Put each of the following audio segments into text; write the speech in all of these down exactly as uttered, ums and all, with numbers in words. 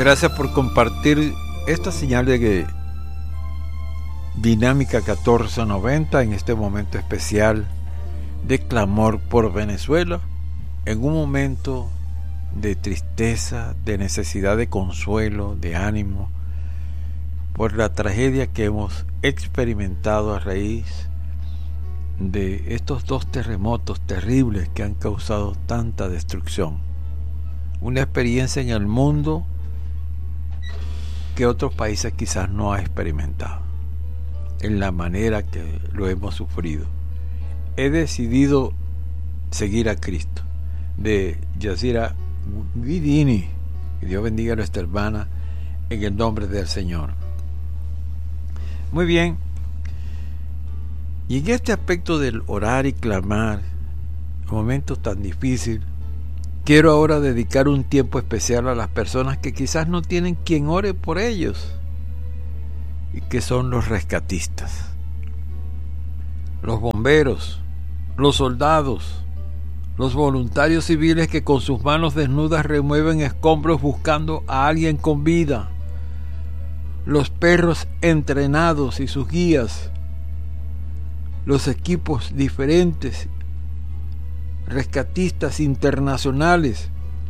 Gracias por compartir esta señal de que Dinámica catorce noventa en este momento especial de clamor por Venezuela, en un momento de tristeza, de necesidad de consuelo, de ánimo, por la tragedia que hemos experimentado a raíz de estos dos terremotos terribles que han causado tanta destrucción. Una experiencia en el mundo que otros países quizás no han experimentado en la manera que lo hemos sufrido. He decidido seguir a Cristo, de Yasira Guidini. Que Dios bendiga a nuestra hermana en el nombre del Señor. Muy bien. Y en este aspecto del orar y clamar, en momentos tan difíciles, quiero ahora dedicar un tiempo especial a las personas que quizás no tienen quien ore por ellos, y que son los rescatistas, los bomberos, los soldados, los voluntarios civiles que con sus manos desnudas remueven escombros buscando a alguien con vida, los perros entrenados y sus guías, los equipos diferentes, rescatistas internacionales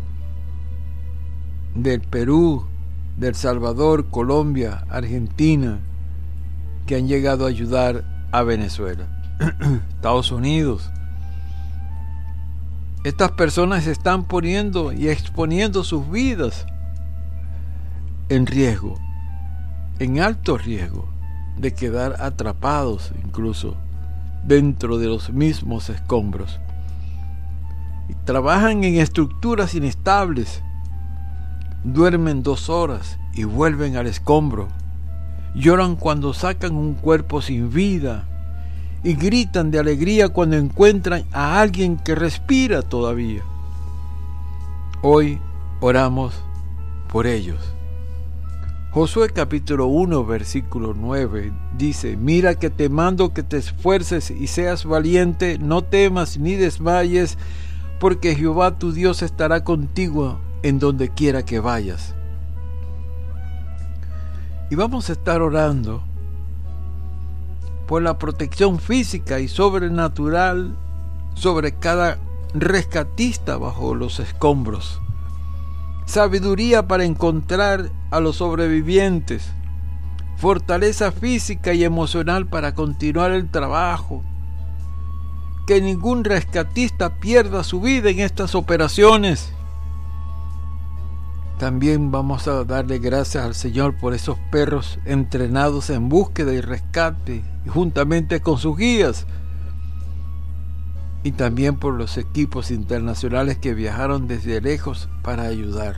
del Perú, de El Salvador, Colombia, Argentina, que han llegado a ayudar a Venezuela, Estados Unidos. Estas personas están poniendo y exponiendo sus vidas en riesgo, en alto riesgo de quedar atrapados incluso dentro de los mismos escombros. Y trabajan en estructuras inestables, duermen dos horas y vuelven al escombro, lloran cuando sacan un cuerpo sin vida y gritan de alegría cuando encuentran a alguien que respira todavía. Hoy oramos por ellos. Josué capítulo uno versículo nueve dice: mira que te mando que te esfuerces y seas valiente, no temas ni desmayes, porque Jehová tu Dios estará contigo en donde quiera que vayas. Y vamos a estar orando por la protección física y sobrenatural sobre cada rescatista bajo los escombros, sabiduría para encontrar a los sobrevivientes, fortaleza física y emocional para continuar el trabajo, que ningún rescatista pierda su vida en estas operaciones. También vamos a darle gracias al Señor por esos perros entrenados en búsqueda y rescate, y juntamente con sus guías, y también por los equipos internacionales que viajaron desde lejos para ayudar.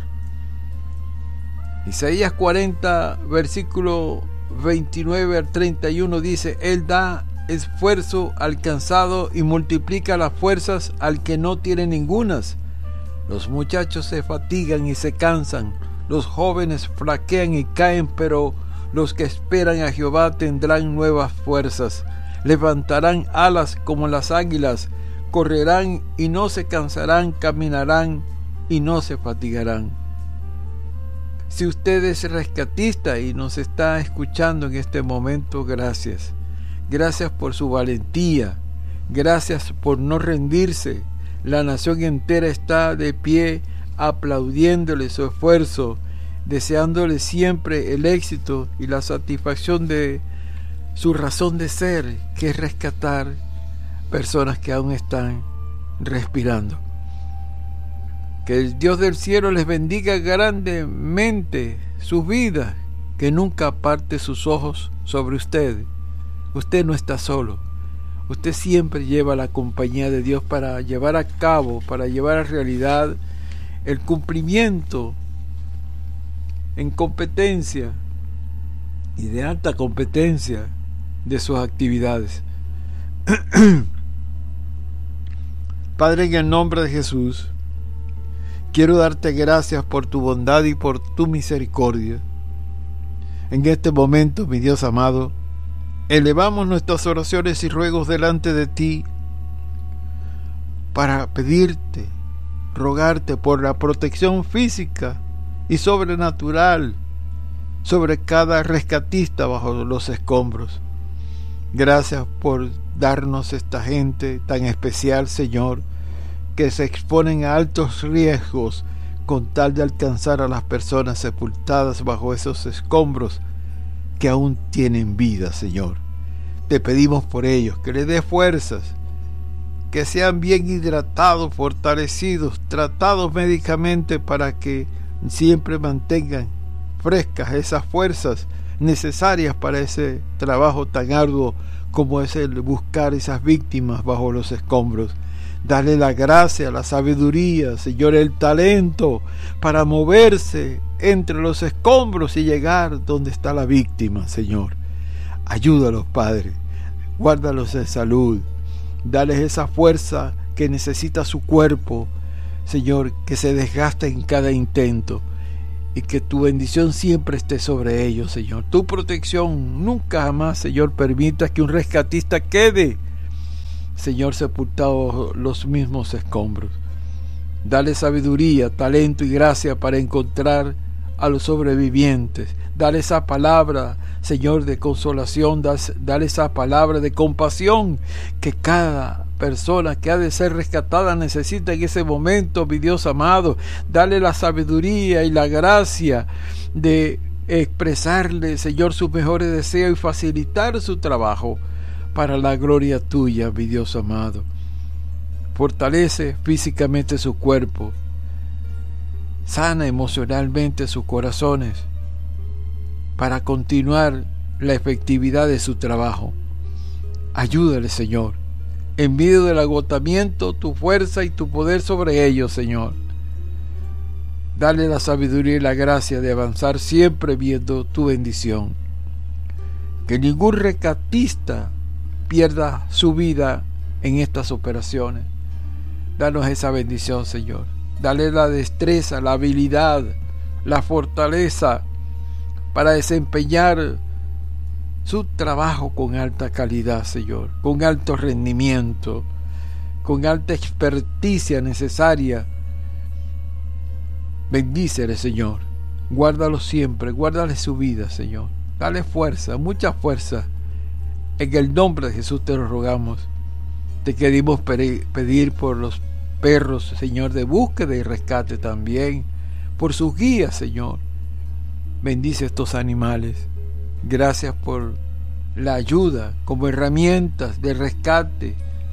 Isaías cuarenta, versículo veintinueve al treinta y uno dice: Él da esfuerzo al cansado y multiplica las fuerzas al que no tiene ningunas. Los muchachos se fatigan y se cansan, los jóvenes flaquean y caen, pero los que esperan a Jehová tendrán nuevas fuerzas, levantarán alas como las águilas, correrán y no se cansarán, caminarán y no se fatigarán. Si usted es rescatista y nos está escuchando en este momento, gracias. Gracias por su valentía, gracias por no rendirse. La nación entera está de pie aplaudiéndole su esfuerzo, deseándole siempre el éxito y la satisfacción de su razón de ser, que es rescatar personas que aún están respirando. Que el Dios del cielo les bendiga grandemente sus vidas, que nunca aparte sus ojos sobre usted. Usted no está solo. Usted siempre lleva la compañía de Dios para llevar a cabo, para llevar a realidad el cumplimiento en competencia y de alta competencia de sus actividades. Padre, en el nombre de Jesús, quiero darte gracias por tu bondad y por tu misericordia. En este momento, mi Dios amado, elevamos nuestras oraciones y ruegos delante de ti para pedirte, rogarte por la protección física y sobrenatural sobre cada rescatista bajo los escombros. Gracias por darnos esta gente tan especial, Señor, que se exponen a altos riesgos con tal de alcanzar a las personas sepultadas bajo esos escombros que aún tienen vida, Señor. Te pedimos por ellos que les dé fuerzas, que sean bien hidratados, fortalecidos, tratados médicamente para que siempre mantengan frescas esas fuerzas necesarias para ese trabajo tan arduo como es el buscar esas víctimas bajo los escombros. Dale la gracia, la sabiduría, Señor, el talento para moverse entre los escombros y llegar donde está la víctima, Señor. Ayúdalos, Padre, guárdalos en salud, dales esa fuerza que necesita su cuerpo, Señor, que se desgasta en cada intento, y que tu bendición siempre esté sobre ellos, Señor. Tu protección, nunca jamás, Señor, permitas que un rescatista quede, Señor, sepultado los mismos escombros. Dale sabiduría, talento y gracia para encontrar a los sobrevivientes. Dale esa palabra, Señor, de consolación. Dale esa palabra de compasión que cada persona que ha de ser rescatada necesita en ese momento, mi Dios amado. Dale la sabiduría y la gracia de expresarle, Señor, sus mejores deseos y facilitar su trabajo para la gloria tuya, mi Dios amado. Fortalece físicamente su cuerpo, sana emocionalmente sus corazones para continuar la efectividad de su trabajo. Ayúdale, Señor, en medio del agotamiento, tu fuerza y tu poder sobre ellos, Señor. Dale la sabiduría y la gracia de avanzar siempre viendo tu bendición. Que ningún rescatista pierda su vida en estas operaciones. Danos esa bendición, Señor. Dale la destreza, la habilidad, la fortaleza para desempeñar su trabajo con alta calidad, Señor, con alto rendimiento, con alta experticia necesaria. Bendícele, Señor. Guárdalo siempre, guárdale su vida, Señor. Dale fuerza, mucha fuerza. En el nombre de Jesús te lo rogamos. Te queremos pedir por los perros, Señor, de búsqueda y rescate también, por sus guías, Señor. Bendice estos animales. Gracias por la ayuda como herramientas de rescate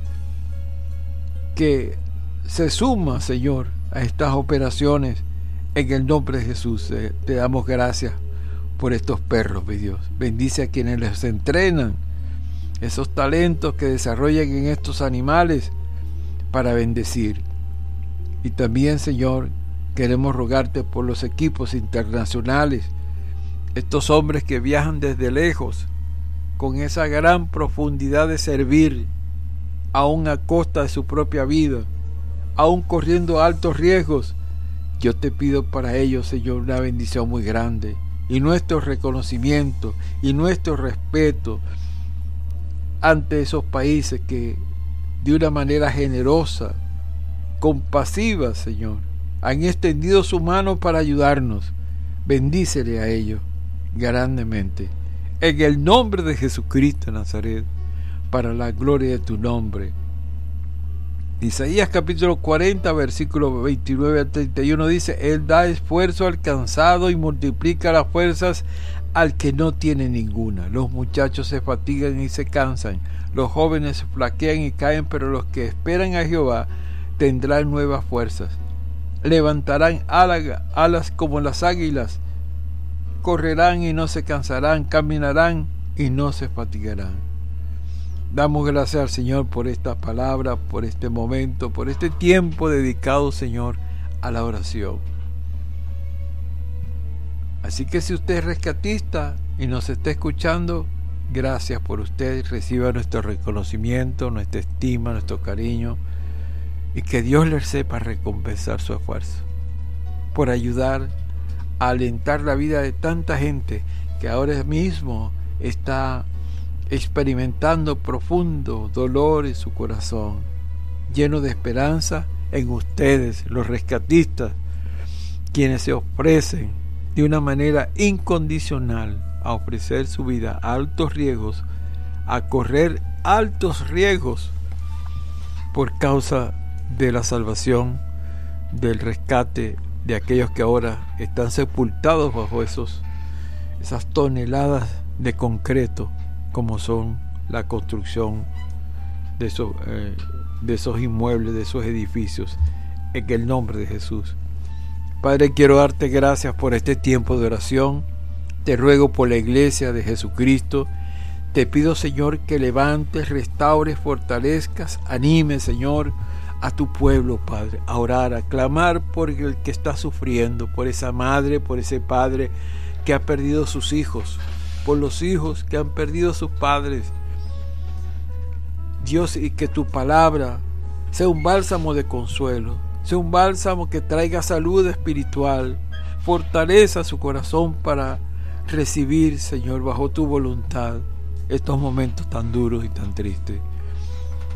que se suma, Señor, a estas operaciones. En el nombre de Jesús eh, te damos gracias por estos perros, mi Dios. Bendice a quienes les entrenan, esos talentos que desarrollan en estos animales para bendecir. Y también, Señor, queremos rogarte por los equipos internacionales, estos hombres que viajan desde lejos con esa gran profundidad de servir, aún a costa de su propia vida, aún corriendo altos riesgos. Yo te pido para ellos, Señor, una bendición muy grande, y nuestro reconocimiento y nuestro respeto ante esos países que de una manera generosa, compasiva, Señor, han extendido su mano para ayudarnos. Bendícele a ellos grandemente, en el nombre de Jesucristo de Nazaret, para la gloria de tu nombre. Isaías capítulo cuarenta, versículo veintinueve al treinta y uno dice: Él da esfuerzo al cansado y multiplica las fuerzas al que no tiene ninguna. Los muchachos se fatigan y se cansan, los jóvenes se flaquean y caen, pero los que esperan a Jehová tendrán nuevas fuerzas. Levantarán alas como las águilas, correrán y no se cansarán, caminarán y no se fatigarán. Damos gracias al Señor por esta palabra, por este momento, por este tiempo dedicado, Señor, a la oración. Así que si usted es rescatista y nos está escuchando, gracias por usted. Reciba nuestro reconocimiento, nuestra estima, nuestro cariño, y que Dios le sepa recompensar su esfuerzo por ayudar a alentar la vida de tanta gente que ahora mismo está experimentando profundo dolor en su corazón, lleno de esperanza en ustedes, los rescatistas, quienes se ofrecen de una manera incondicional a ofrecer su vida a altos riesgos, a correr altos riesgos por causa de la salvación, del rescate de aquellos que ahora están sepultados bajo esos, esas toneladas de concreto, como son la construcción de esos, eh, de esos inmuebles, de esos edificios, en el nombre de Jesús. Padre, quiero darte gracias por este tiempo de oración. Te ruego por la iglesia de Jesucristo. Te pido, Señor, que levantes, restaures, fortalezcas, animes, Señor, a tu pueblo, Padre, a orar, a clamar por el que está sufriendo, por esa madre, por ese padre que ha perdido sus hijos, por los hijos que han perdido sus padres. Dios, y que tu palabra sea un bálsamo de consuelo, sea un bálsamo que traiga salud espiritual, fortaleza su corazón para recibir, Señor, bajo tu voluntad, estos momentos tan duros y tan tristes.